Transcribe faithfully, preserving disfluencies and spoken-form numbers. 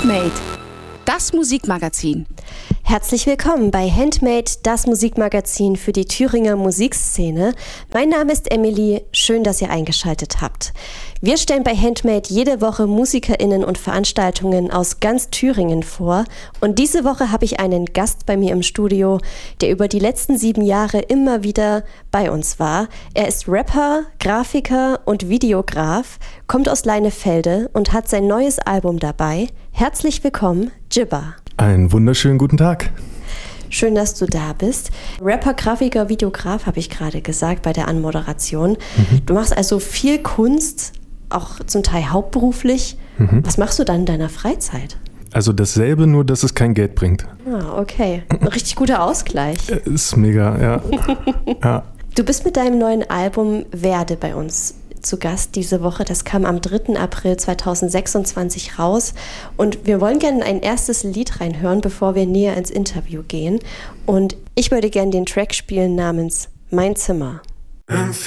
Handmade, das Musikmagazin. Herzlich willkommen bei Handmade, das Musikmagazin für die Thüringer Musikszene. Mein Name ist Emily, schön, dass ihr eingeschaltet habt. Wir stellen bei Handmade jede Woche MusikerInnen und Veranstaltungen aus ganz Thüringen vor. Und diese Woche habe ich einen Gast bei mir im Studio, der über die letzten sieben Jahre immer wieder bei uns war. Er ist Rapper, Grafiker und Videograf, kommt aus Leinefelde und hat sein neues Album dabei. Herzlich willkommen, Jibba. Einen wunderschönen guten Tag. Schön, dass du da bist. Rapper, Grafiker, Videograf, habe ich gerade gesagt bei der Anmoderation. Mhm. Du machst also viel Kunst, auch zum Teil hauptberuflich. Mhm. Was machst du dann in deiner Freizeit? Also dasselbe, nur dass es kein Geld bringt. Ah, okay. Ein richtig guter Ausgleich. Ist mega, ja. ja. Du bist mit deinem neuen Album Werde bei uns zu Gast diese Woche. Das kam am dritten April zweitausendsechsundzwanzig raus. Und wir wollen gerne ein erstes Lied reinhören, bevor wir näher ins Interview gehen. Und ich würde gerne den Track spielen namens Mein Zimmer.